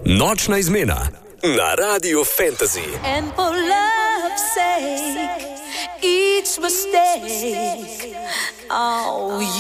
Nočna izmena na Radiu Fantasy. And for love's sake, each mistake, oh,